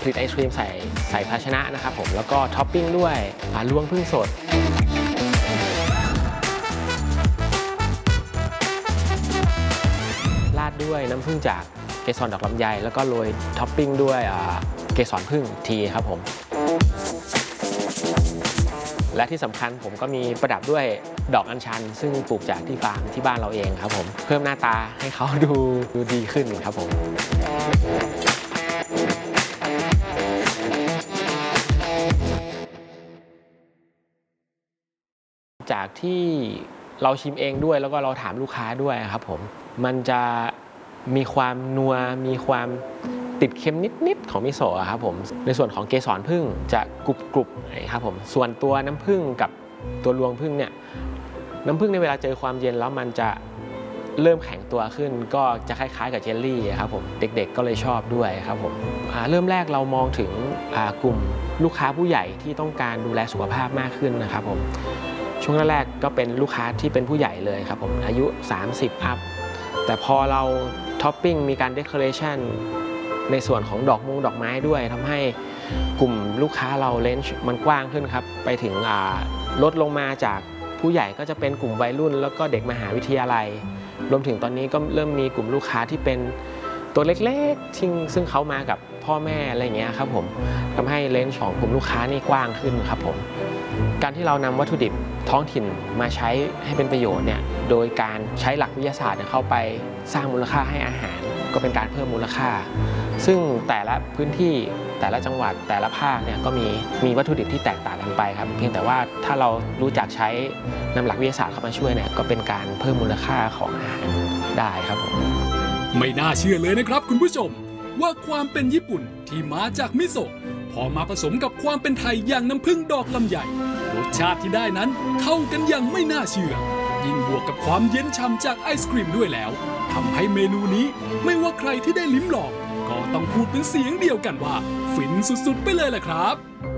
ผลิตไอศครีมใส่ภาชนะนะครับผมแล้วก็ท็อปปิ้งด้วยรวงผึ้งสดราดด้วยน้ำผึ้งจากเกสรดอกลำไยแล้วก็โรยท็อปปิ้งด้วยเกสรผึ้งทีครับผมและที่สำคัญผมก็มีประดับด้วยดอกอัญชันซึ่งปลูกจากที่ฟาร์มที่บ้านเราเองครับผมเพิ่มหน้าตาให้เขาดูดีขึ้นครับผมจากที่เราชิมเองด้วยแล้วก็เราถามลูกค้าด้วยครับผมมันจะมีความนัวมีความติดเค็มนิดๆของมิโซะครับผมในส่วนของเกสรผึ้งจะกรุบๆครับผมส่วนตัวน้ำผึ้งกับตัวรวงผึ้งเนี่ยน้ำผึ้งในเวลาเจอความเย็นแล้วมันจะเริ่มแข็งตัวขึ้นก็จะคล้ายๆกับเจลลี่ครับผมเด็กๆก็เลยชอบด้วยครับผมเริ่มแรกเรามองถึงกลุ่มลูกค้าผู้ใหญ่ที่ต้องการดูแลสุขภาพมากขึ้นนะครับผมช่วงแรกๆก็เป็นลูกค้าที่เป็นผู้ใหญ่เลยครับผมอายุ30อัพแต่พอเราท็อปปิ้งมีการเดคอเรชั่นในส่วนของดอกไม้ด้วยทำให้กลุ่มลูกค้าเราเลนจ์มันกว้างขึ้นครับไปถึงลดลงมาจากผู้ใหญ่ก็จะเป็นกลุ่มวัยรุ่นแล้วก็เด็กมหาวิทยาลัยรวมถึงตอนนี้ก็เริ่มมีกลุ่มลูกค้าที่เป็นตัวเล็กๆซึ่งเขามากับพ่อแม่อะไรเงี้ยครับผมทำให้เลนจ์ของกลุ่มลูกค้านี่กว้างขึ้นครับผมการที่เรานำวัตถุดิบท้องถิ่นมาใช้ให้เป็นประโยชน์เนี่ยโดยการใช้หลักวิทยาศาสตร์เข้าไปสร้างมูลค่าให้อาหารก็เป็นการเพิ่มมูลค่าซึ่งแต่ละพื้นที่แต่ละจังหวัดแต่ละภาคเนี่ยก็มีวัตถุดิบที่แตกต่างกันไปครับเพียงแต่ว่าถ้าเรารู้จักใช้นำหลักวิทยาศาสตร์เข้ามาช่วยเนี่ยก็เป็นการเพิ่มมูลค่าของอาหารได้ครับผมไม่น่าเชื่อเลยนะครับคุณผู้ชมว่าความเป็นญี่ปุ่นที่มาจากมิโซะพอมาผสมกับความเป็นไทยอย่างน้ำผึ้งดอกลำไยรสชาติที่ได้นั้นเข้ากันอย่างไม่น่าเชื่อยิ่งบวกกับความเย็นฉ่ำจากไอศกรีมด้วยแล้วทำให้เมนูนี้ไม่ว่าใครที่ได้ลิ้มลองก็ต้องพูดเป็นเสียงเดียวกันว่าฟินสุดๆไปเลยแหละครับ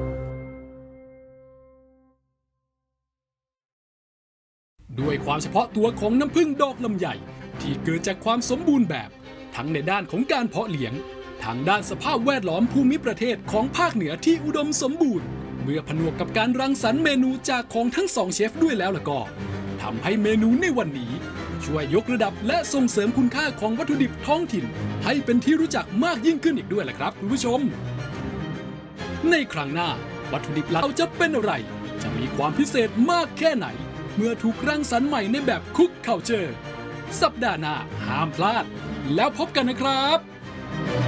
ด้วยความเฉพาะตัวของน้ำผึ้งดอกลำไยที่เกิดจากความสมบูรณ์แบบทั้งในด้านของการเพาะเลี้ยงทางด้านสภาพแวดล้อมภูมิประเทศของภาคเหนือที่อุดมสมบูรณ์เมื่อผนวกกับการรังสรรค์เมนูจากของทั้งสองเชฟด้วยแล้วก็ทำให้เมนูในวันนี้ช่วยยกระดับและส่งเสริมคุณค่าของวัตถุดิบท้องถิ่นให้เป็นที่รู้จักมากยิ่งขึ้นอีกด้วยแหละครับคุณผู้ชมในครั้งหน้าวัตถุดิบเราจะเป็นอะไรจะมีความพิเศษมากแค่ไหนเมื่อถูกรังสรรค์ใหม่ในแบบคุกคัลเจอร์สัปดาห์หน้าห้ามพลาดแล้วพบกันนะครับ